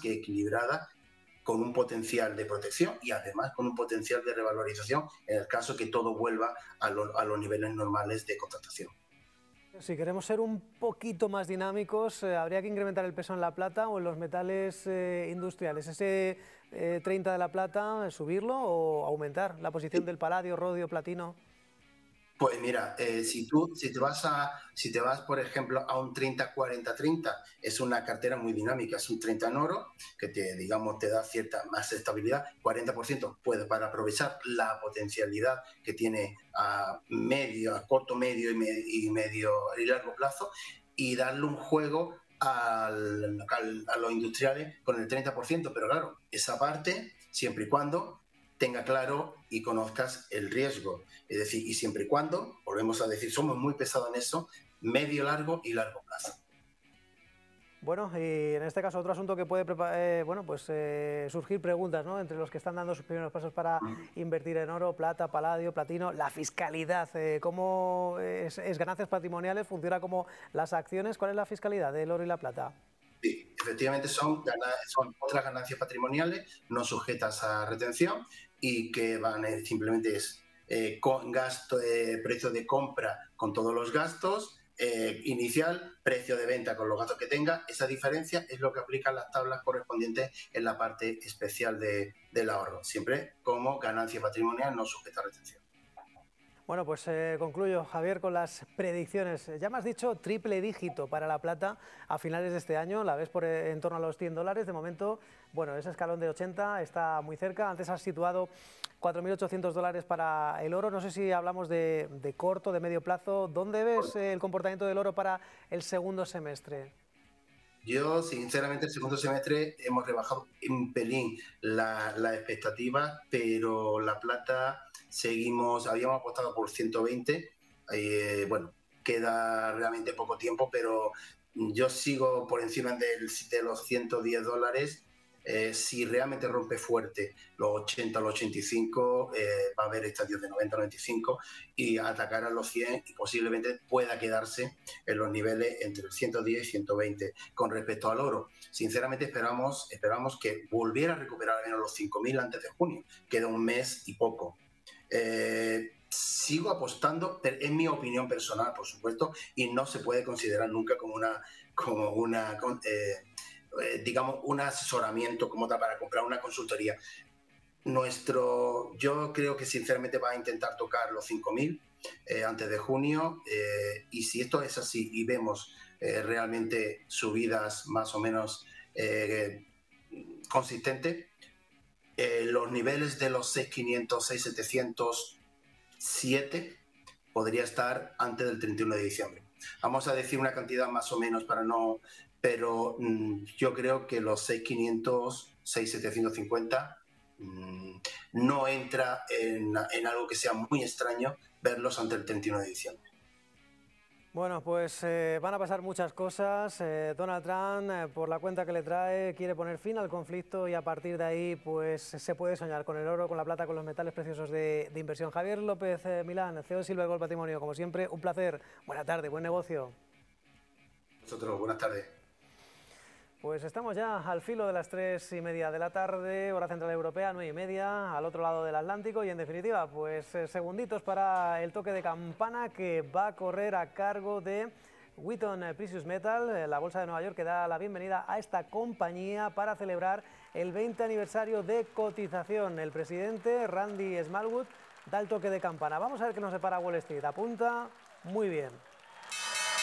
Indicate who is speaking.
Speaker 1: que equilibrada, con un potencial de protección y además con un potencial de revalorización en el caso que todo vuelva a los niveles normales de contratación.
Speaker 2: Si queremos ser un poquito más dinámicos, ¿habría que incrementar el peso en la plata o en los metales industriales? ¿Ese 30 de la plata, subirlo o aumentar la posición del paladio, rodio, platino?
Speaker 1: Pues mira, si te vas, por ejemplo, a un 30-40-30, es una cartera muy dinámica, es un 30 en oro, que te da cierta más estabilidad, 40% puede para aprovechar la potencialidad que tiene a corto, medio y largo plazo, y darle un juego a los industriales con el 30%, pero claro, esa parte, siempre y cuando tenga claro y conozcas el riesgo. Es decir, y siempre y cuando, volvemos a decir, somos muy pesados en eso, medio, largo y largo plazo.
Speaker 2: Bueno, y en este caso otro asunto que puede surgir preguntas, ¿no?, entre los que están dando sus primeros pasos para invertir en oro, plata, paladio, platino, la fiscalidad, ¿cómo es ganancias patrimoniales? ¿Funciona como las acciones? ¿Cuál es la fiscalidad del oro y la plata?
Speaker 1: Sí, efectivamente son otras ganancias patrimoniales no sujetas a retención y que van simplemente con gasto, precio de compra con todos los gastos, inicial, precio de venta con los gastos que tenga. Esa diferencia es lo que aplican las tablas correspondientes en la parte especial del ahorro, siempre como ganancia patrimonial no sujeta a retención.
Speaker 2: Bueno, pues concluyo, Javier, con las predicciones. Ya me has dicho triple dígito para la plata a finales de este año, la ves en torno a los $100. De momento, bueno, ese escalón de 80 está muy cerca. Antes has situado $4.800 para el oro. No sé si hablamos de corto, de medio plazo. ¿Dónde ves el comportamiento del oro para el segundo semestre?
Speaker 1: Yo, sinceramente, el segundo semestre hemos rebajado un pelín la expectativa, pero la plata habíamos apostado por 120, bueno, queda realmente poco tiempo, pero yo sigo por encima de los $110. Si realmente rompe fuerte los 80 los 85, va a haber estadios de 90-95 y atacar a los 100 y posiblemente pueda quedarse en los niveles entre el 110 y 120. Con respecto al oro, sinceramente esperamos que volviera a recuperar al menos los 5.000 antes de junio. Queda un mes y poco. Sigo apostando, pero es mi opinión personal, por supuesto, y no se puede considerar nunca como digamos, un asesoramiento como tal para comprar una consultoría. Yo creo que sinceramente va a intentar tocar los 5.000 antes de junio, y si esto es así y vemos realmente subidas más o menos consistentes, los niveles de los 6.500, 6.700, 7 podría estar antes del 31 de diciembre. Vamos a decir una cantidad más o menos pero yo creo que los 6.500, 6.750 no entra en algo que sea muy extraño verlos ante el 31 de diciembre.
Speaker 2: Bueno, pues van a pasar muchas cosas. Donald Trump, por la cuenta que le trae, quiere poner fin al conflicto y a partir de ahí pues se puede soñar con el oro, con la plata, con los metales preciosos de inversión. Javier López Milán, CEO de Silver Gold Patrimonio, como siempre, un placer. Buena tarde, buen negocio.
Speaker 1: Nosotros, buenas tardes.
Speaker 2: Pues estamos ya al filo de las 3:30 de la tarde, hora central europea, 9:30, al otro lado del Atlántico y en definitiva, pues segunditos para el toque de campana que va a correr a cargo de Wheaton Precious Metal, la bolsa de Nueva York, que da la bienvenida a esta compañía para celebrar el 20 aniversario de cotización. El presidente Randy Smallwood da el toque de campana. Vamos a ver qué nos separa Wall Street. Apunta muy bien.